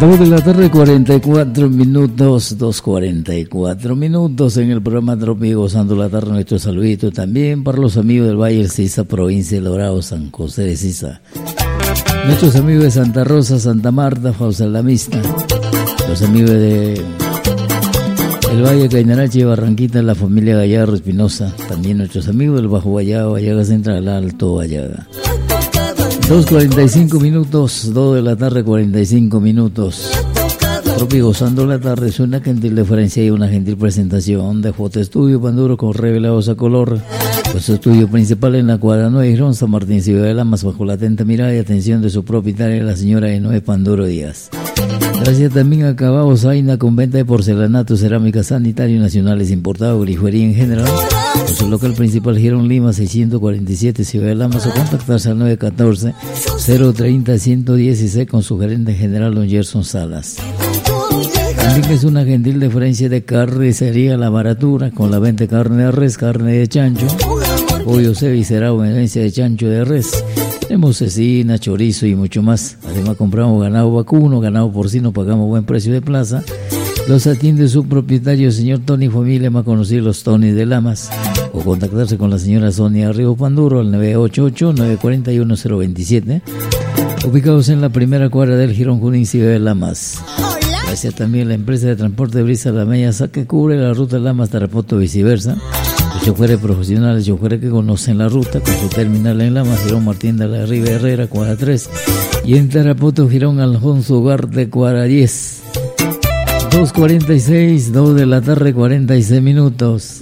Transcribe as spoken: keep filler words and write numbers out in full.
dos de la tarde, cuarenta y cuatro minutos, dos cuarenta y cuatro minutos en el programa Trópico Gozando la Tarde. Nuestro saludito también para los amigos del Valle del Sisa, provincia de Dorado, San José de Sisa. Nuestros amigos de Santa Rosa, Santa Marta, Fausalamista. Los amigos de el Valle Cainarache, Barranquita, la familia Gallardo Espinosa. También nuestros amigos del Bajo Vallaga, Vallaga Central, Alto Vallaga. dos cuarenta y cinco minutos, dos de la tarde, cuarenta y cinco minutos. Trópico Gozando la Tarde es una gentil deferencia y una gentil presentación de Foto Estudio Panduro con revelados a color. Nuestro estudio principal en la cuadra nueve Girón, San Martín, Ciudad de Lamas, bajo la atenta mirada y atención de su propietaria, la señora Enoe Panduro Díaz. Gracias también a Cabao Zaina, con venta de porcelanato, cerámica sanitario nacionales importados, grifería en general. Con su local principal, Girón Lima, seiscientos cuarenta y siete, Ciudad de Lamas, o contactarse al nueve uno cuatro, cero tres cero, uno uno uno seis con su gerente general, don Gerson Salas. También es una gentil deferencia de carnicería La Baratura, con la venta de carne de res, carne de chancho, pollo cevicerado, herencia de chancho de res. Tenemos cecina, chorizo y mucho más. Además compramos ganado vacuno, ganado porcino, pagamos buen precio de plaza. Los atiende su propietario, el señor Tony Familia, más conocido los Tony de Lamas. O contactarse con la señora Sonia Río Panduro al nueve ocho ocho, nueve cuatro uno, cero dos siete. Ubicados en la primera cuadra del Girón Junín, Ciudad de Lamas. Gracias también a la empresa de transporte Brisa La Meña, que cubre la ruta Lamas-Tarapoto y viceversa. Los choferes profesionales, choferes que conocen la ruta, con su terminal en Lamas, Girón Martín de la Riva Herrera, cuadra tres. Y en Tarapoto, Girón Alfonso Ugarte, cuadra diez. dos cuarenta y seis, dos de la tarde, cuarenta y seis minutos.